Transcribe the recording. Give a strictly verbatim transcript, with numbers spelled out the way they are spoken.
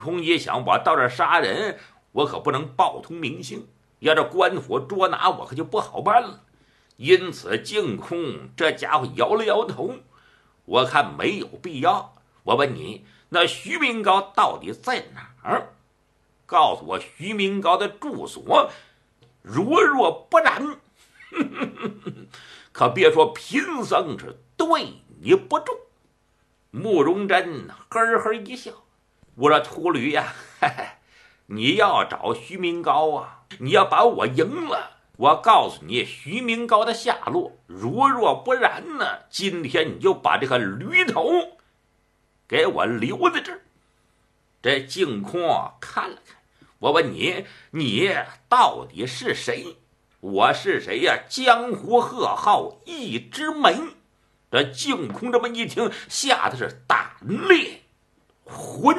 空一想，我到这杀人，我可不能报通名姓，要这官府捉拿我可就不好办了。因此净空这家伙摇了摇头，我看没有必要。我问你，那徐明高到底在哪儿？告诉我徐明高的住所。如若不然，可别说贫僧是对你不住。慕容真呵呵一笑，我说秃驴呀、啊，你要找徐明高啊，你要把我赢了，我告诉你徐明高的下落。如若不然呢，今天你就把这个驴头给我留在这儿。这净空看了看，我问你，你到底是谁？我是谁呀、啊？江湖贺号一枝梅。这净空这么一听，吓得是胆裂魂